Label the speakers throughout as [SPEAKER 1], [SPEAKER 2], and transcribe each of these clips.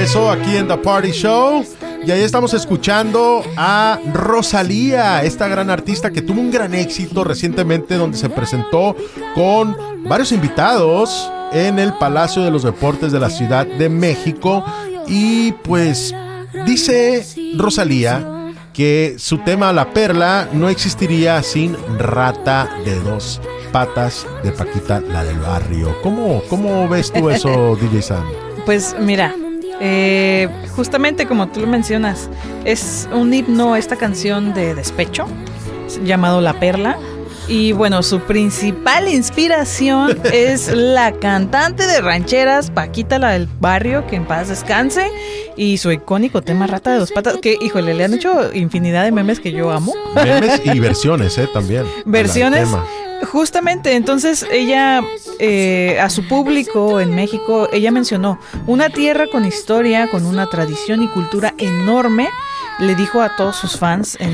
[SPEAKER 1] regreso aquí en The Party Show. Y ahí estamos escuchando a Rosalía, esta gran artista que tuvo un gran éxito recientemente, donde se presentó con varios invitados en el Palacio de los Deportes de la Ciudad de México. Y pues dice Rosalía que su tema La Perla no existiría sin Rata de Dos Patas de Paquita, la del barrio. ¿Cómo ves tú eso, DJ Sam?
[SPEAKER 2] Pues mira, justamente como tú lo mencionas, es un himno esta canción de despecho llamado La Perla. Y bueno, su principal inspiración es la cantante de rancheras Paquita, la del barrio, que en paz descanse, y su icónico tema Rata de Dos Patas, que híjole, le han hecho infinidad de memes que yo amo.
[SPEAKER 1] Memes y versiones, también.
[SPEAKER 2] Versiones. Justamente, entonces ella a su público en México, ella mencionó una tierra con historia, con una tradición y cultura enorme. Le dijo a todos sus fans en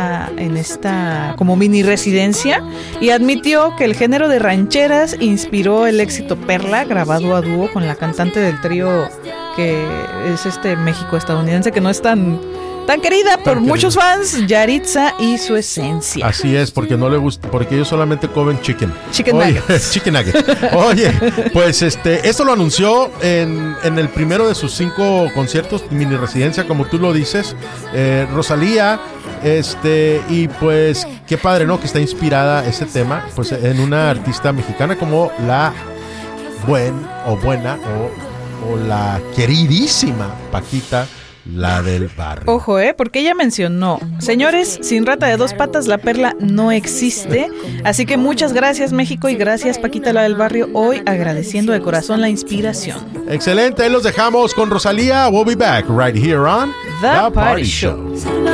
[SPEAKER 2] esta como mini residencia, y admitió que el género de rancheras inspiró el éxito Perla, grabado a dúo con la cantante del trío que es México estadounidense, que no es tan querida por muchos fans, Yaritza y su esencia.
[SPEAKER 1] Así es, porque no le gusta, porque ellos solamente comen chicken nuggets. Chicken nuggets. Oye, pues esto lo anunció en el primero de sus 5 conciertos mini residencia, como tú lo dices, Rosalía, y pues qué padre, ¿no? Que está inspirada ese tema, pues en una artista mexicana como la buena o la queridísima Paquita, la del barrio.
[SPEAKER 2] Ojo, porque ella mencionó: señores, sin Rata de Dos Patas la Perla no existe. Así que muchas gracias, México, y gracias, Paquita, la del barrio, hoy agradeciendo de corazón la inspiración.
[SPEAKER 1] Excelente, ahí los dejamos con Rosalía. We'll be back right here on
[SPEAKER 2] The Party Show.